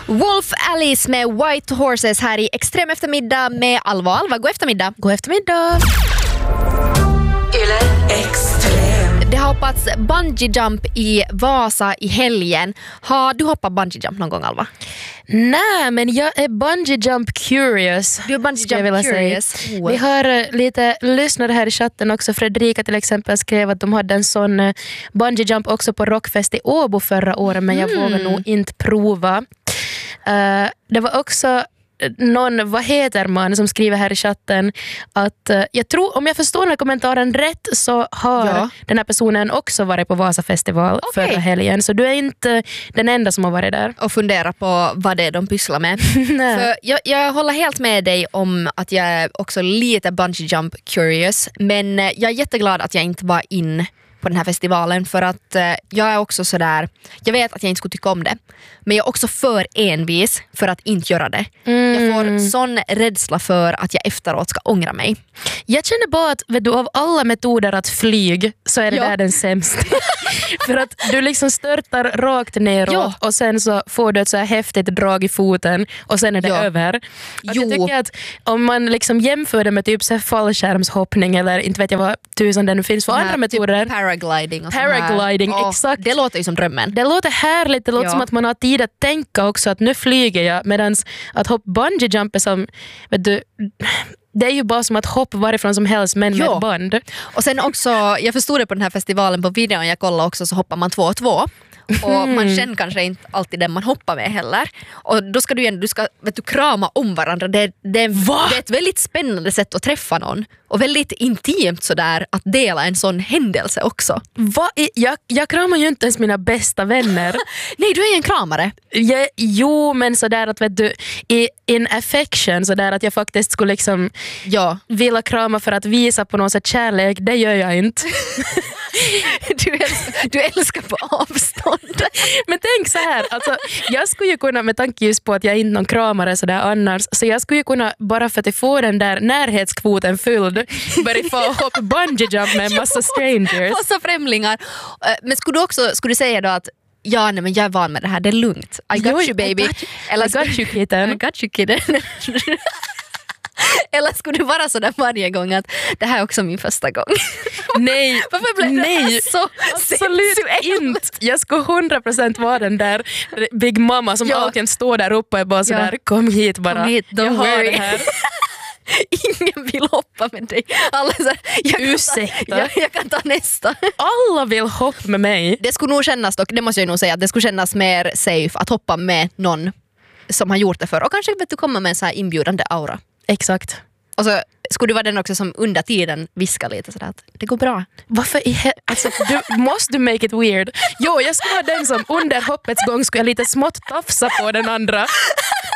Wolf Alice med White Horses här i Extrem eftermiddag med Alva. Alva, god eftermiddag. God eftermiddag. Det har hoppats bungee jump i Vasa i helgen. Har du hoppat bungee jump någon gång, Alva? Nej, men jag är bungee jump curious. Du är bungee jump curious. Vi har lite lyssnare här i chatten också. Fredrika till exempel skrev att de hade en sån bungee jump också på Rockfest i Åbo förra året, men jag vågar nog inte prova. Det var också någon, vad heter man, som skriver här i chatten att jag tror, om jag förstår den här kommentaren rätt, så har den här personen också varit på Vasa festival förra helgen, så du är inte den enda som har varit där och fundera på vad det är de pysslar med. För jag håller helt med dig om att jag är också lite bungee jump curious, men jag är jätteglad att jag inte var in på den här festivalen, för att jag är också sådär, jag vet att jag inte skulle tycka om det, men jag är också för envis för att inte göra det. Jag får sån rädsla för att jag efteråt ska ångra mig. Jag känner bara att, vet du, av alla metoder att flyg så är det där den sämsta. För att du liksom störtar rakt neråt och sen så får du ett så här häftigt drag i foten och sen är det över. Jag tycker att om man liksom jämför det med typ så här fallskärmshoppning eller inte vet jag vad tusan det nu finns för andra metoder. Typ paragliding och paragliding, exakt. Det låter ju som drömmen. Det låter härligt, det låter som att man har tid att tänka också att nu flyger jag, medan att hoppa bungee jump är som, vet du, det är ju bara som att hoppa varifrån som helst, men med ett band. Och sen också, jag förstod det på den här festivalen på videon jag kollade också, så hoppar man 2 och 2. Och man känner kanske inte alltid den man hoppar med heller. Och då ska du ska krama om varandra. Det är ett väldigt spännande sätt att träffa någon. Och väldigt intimt sådär att dela en sån händelse också. Jag kramar ju inte ens mina bästa vänner. Nej, du är ju en kramare. Jo, men sådär att vet du, in affection, sådär att jag faktiskt skulle liksom vilja krama för att visa på någon sorts kärlek, det gör jag inte. Du älskar på avstånd. Men tänk så här, alltså, jag skulle ju kunna, med tanke just på att jag är inte någon kramare sådär annars, så jag skulle ju kunna, bara för att få den där närhetskvoten fylld, börja få hoppa bungee jump med en massa strangers. Massa främlingar. Men skulle du säga då att men jag är van med det här, det är lugnt. I got you baby. I got you kitten. I got you kitten. Eller skulle du vara sådär varje gång att det här är också min första gång? Nej, varför blev det här så absolut inte. Jag ska 100% vara den där Big Mama som alltid står där uppe och bara sådär, kom hit bara. Kom hit, don't worry. Det här. Ingen vill hoppa med dig. Alla så här, jag kan ta nästa. Alla vill hoppa med mig. Det skulle nog kännas dock, det måste jag nog säga, att det skulle kännas mer safe att hoppa med någon som har gjort det för. Och kanske vet du komma med en så här inbjudande aura. Exakt. Och så skulle du vara den också som under tiden viskar lite sådär att det går bra. Varför alltså, du måste make it weird. Jo, jag skulle vara den som under hoppets gång skulle jag lite smått tafsa på den andra.